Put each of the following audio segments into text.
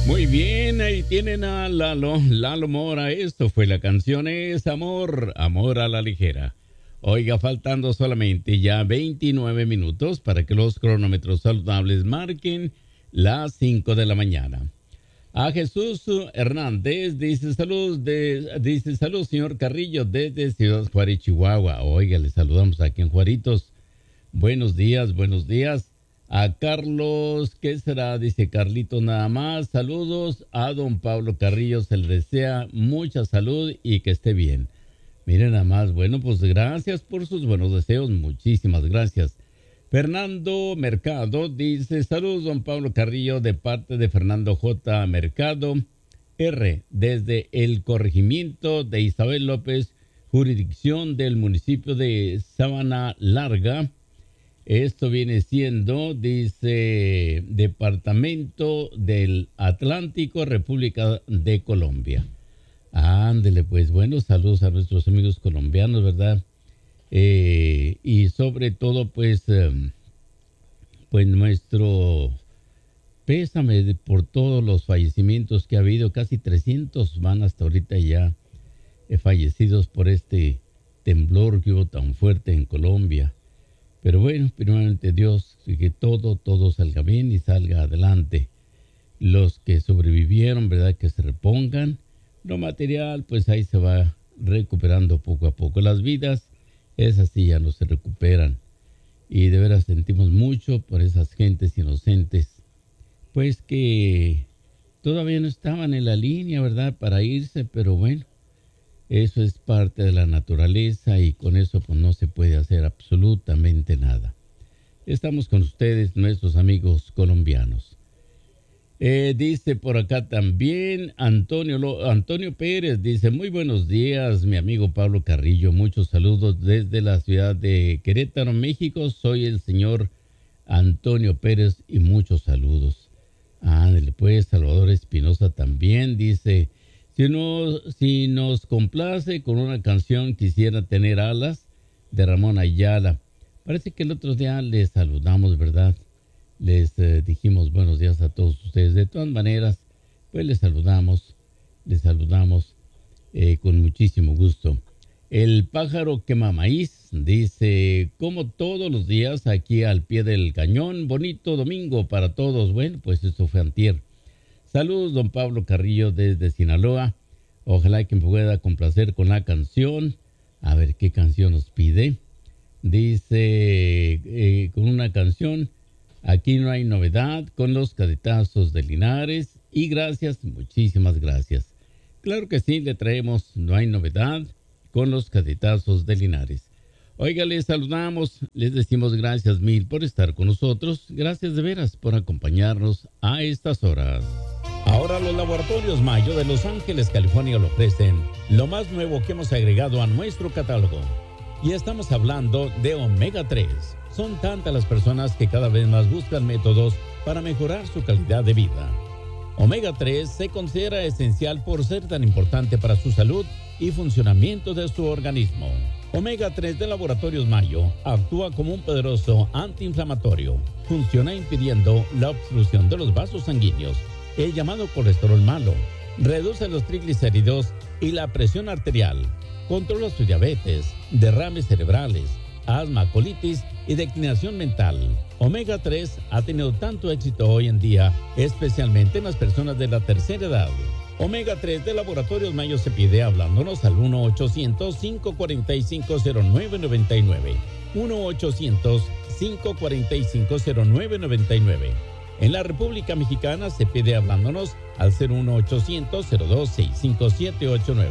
Muy bien, ahí tienen a Lalo Mora. Esto fue la canción Es Amor, Amor a la Ligera. Oiga, faltando solamente ya 29 minutos para que los cronómetros saludables marquen las 5 de la mañana. A Jesús Hernández dice salud señor Carrillo desde Ciudad Juárez, Chihuahua. Oiga, le saludamos aquí en Juaritos. Buenos días, buenos días. A Carlos, ¿qué será? Dice Carlitos nada más. Saludos a don Pablo Carrillo. Se le desea mucha salud y que esté bien. Miren nada más. Bueno, pues gracias por sus buenos deseos. Muchísimas gracias. Fernando Mercado dice, saludos don Pablo Carrillo de parte de Fernando J. Mercado R. Desde el corregimiento de Isabel López, jurisdicción del municipio de Sabana Larga. Esto viene siendo, dice, Departamento del Atlántico, República de Colombia. Ándele, pues, bueno, saludos a nuestros amigos colombianos, ¿verdad? Y sobre todo, pues nuestro pésame por todos los fallecimientos que ha habido. Casi 300 van hasta ahorita ya fallecidos por este temblor que hubo tan fuerte en Colombia. Pero bueno, primeramente Dios, que todo salga bien y salga adelante. Los que sobrevivieron, ¿verdad? Que se repongan. Lo material, pues ahí se va recuperando poco a poco. Las vidas, esas sí ya no se recuperan. Y de veras sentimos mucho por esas gentes inocentes, pues que todavía no estaban en la línea, ¿verdad? Para irse, pero bueno. Eso es parte de la naturaleza y con eso pues no se puede hacer absolutamente nada. Estamos con ustedes, nuestros amigos colombianos. Dice por acá también Antonio Pérez, dice, muy buenos días, mi amigo Pablo Carrillo. Muchos saludos desde la ciudad de Querétaro, México. Soy el señor Antonio Pérez y muchos saludos. Pues Salvador Espinosa también dice, si nos complace con una canción Quisiera tener alas de Ramón Ayala. Parece que el otro día les saludamos, ¿verdad? Les dijimos buenos días a todos ustedes. De todas maneras, pues les saludamos con muchísimo gusto. El pájaro quema maíz dice, como todos los días aquí al pie del cañón, bonito domingo para todos. Bueno, pues eso fue antier. Saludos, don Pablo Carrillo desde Sinaloa. Ojalá que me pueda complacer con la canción. A ver qué canción nos pide. Dice, con una canción, Aquí no hay novedad, con los cadetazos de Linares. Y gracias, muchísimas gracias. Claro que sí, le traemos No hay novedad, con los cadetazos de Linares. Oiga, les saludamos, les decimos gracias mil por estar con nosotros. Gracias de veras por acompañarnos a estas horas. Ahora los laboratorios Mayo de Los Ángeles, California le ofrecen lo más nuevo que hemos agregado a nuestro catálogo. Y estamos hablando de Omega 3. Son tantas las personas que cada vez más buscan métodos para mejorar su calidad de vida. Omega 3 se considera esencial por ser tan importante para su salud y funcionamiento de su organismo. Omega 3 de Laboratorios Mayo actúa como un poderoso antiinflamatorio. Funciona impidiendo la obstrucción de los vasos sanguíneos, el llamado colesterol malo, reduce los triglicéridos y la presión arterial, controla su diabetes, derrames cerebrales, asma, colitis y declinación mental. Omega 3 ha tenido tanto éxito hoy en día, especialmente en las personas de la tercera edad. Omega 3 de Laboratorios Mayo se pide hablándonos al 1-800-545-0999. 1-800-545-0999. En la República Mexicana se pide hablándonos al 01800-02-65789.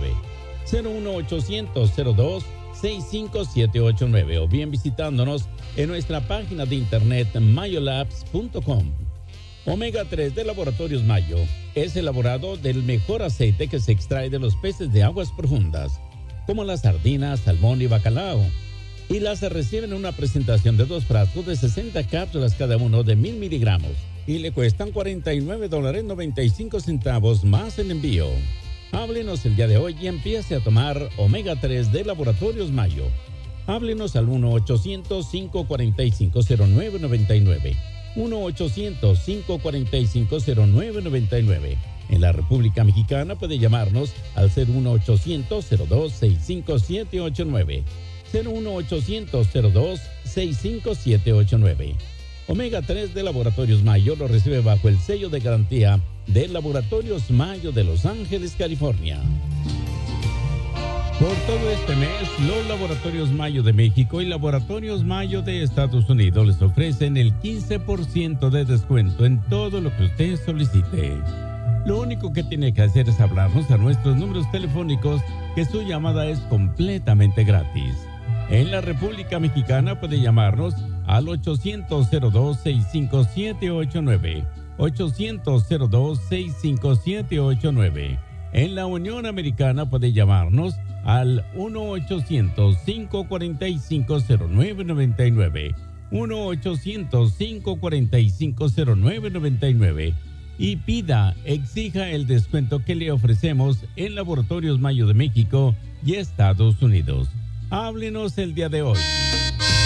01800-02-65789 o bien visitándonos en nuestra página de internet mayolabs.com. Omega 3 de Laboratorios Mayo es elaborado del mejor aceite que se extrae de los peces de aguas profundas, como las sardinas, salmón y bacalao. Y las reciben en una presentación de 2 frascos de 60 cápsulas cada uno de 1000 miligramos. Y le cuestan $49.95 más el envío. Háblenos el día de hoy y empiece a tomar Omega 3 de Laboratorios Mayo. Háblenos al 1-800-545-0999. 1-800-545-0999. En la República Mexicana puede llamarnos al 01800-02-65789. 01800-02-65789. Omega 3 de Laboratorios Mayo lo recibe bajo el sello de garantía de Laboratorios Mayo de Los Ángeles, California. Por todo este mes, los Laboratorios Mayo de México y Laboratorios Mayo de Estados Unidos les ofrecen el 15% de descuento en todo lo que usted solicite. Lo único que tiene que hacer es hablarnos a nuestros números telefónicos, que su llamada es completamente gratis. En la República Mexicana puede llamarnos al 800-02-65789. 800-02-65789. En la Unión Americana puede llamarnos al 1-800-545-0999. 1-800-545-0999. Y exija el descuento que le ofrecemos en Laboratorios Mayo de México y Estados Unidos. Háblenos el día de hoy.